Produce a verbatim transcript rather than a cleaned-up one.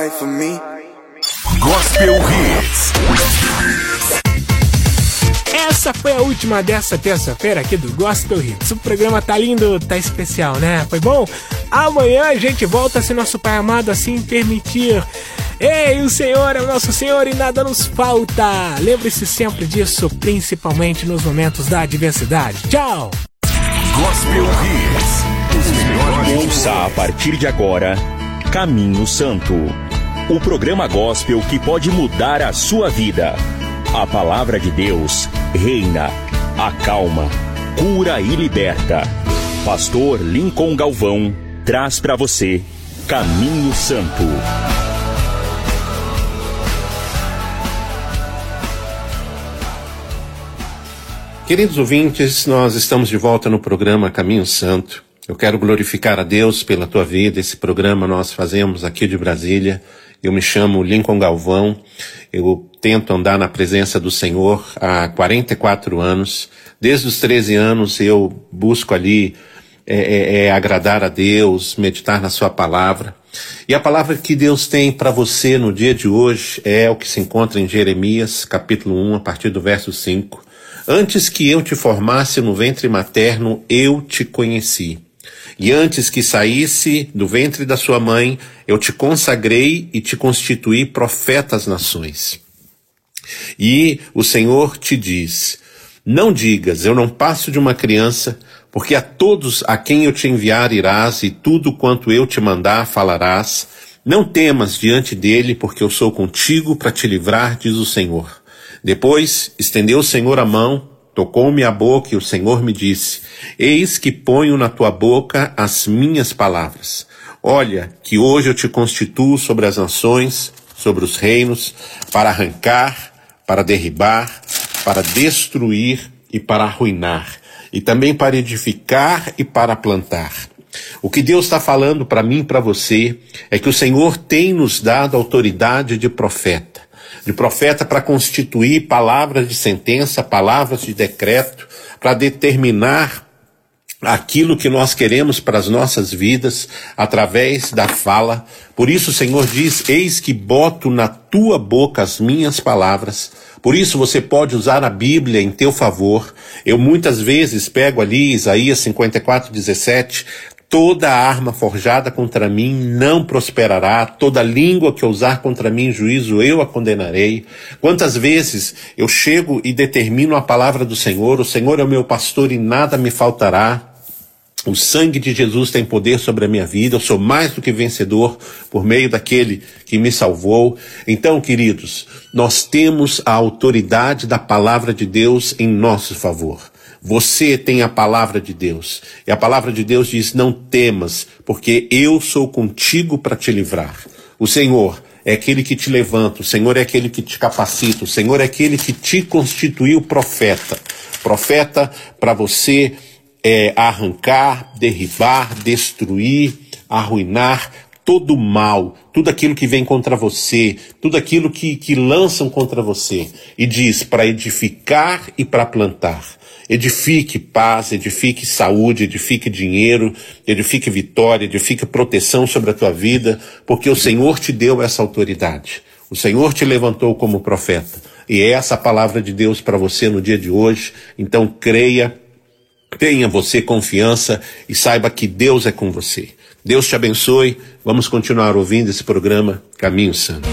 Gospel Hits. Essa foi a última dessa terça-feira aqui do Gospel Hits. O programa tá lindo, tá especial, né? Foi bom? Amanhã a gente volta, se nosso Pai amado assim permitir. Ei, o Senhor é o nosso Senhor e nada nos falta. Lembre-se sempre disso, principalmente nos momentos da adversidade. Tchau! Gospel Hits. Os melhores. Ouça a partir de agora Caminho Santo, o programa gospel que pode mudar a sua vida. A palavra de Deus reina, acalma, cura e liberta. Pastor Lincoln Galvão traz para você Caminho Santo. Queridos ouvintes, nós estamos de volta no programa Caminho Santo. Eu quero glorificar a Deus pela tua vida. Esse programa nós fazemos aqui de Brasília. Eu me chamo Lincoln Galvão. Eu tento andar na presença do Senhor há quarenta e quatro anos. Desde os treze anos eu busco ali é, é, é, agradar a Deus, meditar na sua palavra. E a palavra que Deus tem para você no dia de hoje é o que se encontra em Jeremias, capítulo um, a partir do verso cinco. Antes que eu te formasse no ventre materno, eu te conheci. E antes que saísse do ventre da sua mãe, eu te consagrei e te constituí profeta às nações. E o Senhor te diz, não digas, eu não passo de uma criança, porque a todos a quem eu te enviar irás, e tudo quanto eu te mandar falarás. Não temas diante dele, porque eu sou contigo para te livrar, diz o Senhor. Depois estendeu o Senhor a mão, tocou-me a boca e o Senhor me disse, eis que ponho na tua boca as minhas palavras. Olha, que hoje eu te constituo sobre as nações, sobre os reinos, para arrancar, para derribar, para destruir e para arruinar, e também para edificar e para plantar. O que Deus está falando para mim e para você é que o Senhor tem nos dado autoridade de profeta. De profeta para constituir palavras de sentença, palavras de decreto, para determinar aquilo que nós queremos para as nossas vidas, através da fala. Por isso o Senhor diz, eis que boto na tua boca as minhas palavras. Por isso você pode usar a Bíblia em teu favor. Eu muitas vezes pego ali Isaías cinquenta e quatro, dezessete, toda arma forjada contra mim não prosperará, toda língua que ousar contra mim em juízo eu a condenarei. Quantas vezes eu chego e determino a palavra do Senhor, o Senhor é o meu pastor e nada me faltará. O sangue de Jesus tem poder sobre a minha vida, eu sou mais do que vencedor por meio daquele que me salvou. Então, queridos, nós temos a autoridade da palavra de Deus em nosso favor. Você tem a palavra de Deus. E a palavra de Deus diz, não temas, porque eu sou contigo para te livrar. O Senhor é aquele que te levanta, o Senhor é aquele que te capacita, o Senhor é aquele que te constituiu profeta. Profeta para você é, arrancar, derribar, destruir, arruinar todo o mal, tudo aquilo que vem contra você, tudo aquilo que, que lançam contra você. E diz, para edificar e para plantar. Edifique paz, edifique saúde, edifique dinheiro, edifique vitória, edifique proteção sobre a tua vida, porque o Senhor te deu essa autoridade. O Senhor te levantou como profeta. E é essa a palavra de Deus para você no dia de hoje. Então creia, tenha você confiança e saiba que Deus é com você. Deus te abençoe. Vamos continuar ouvindo esse programa Caminho Santo.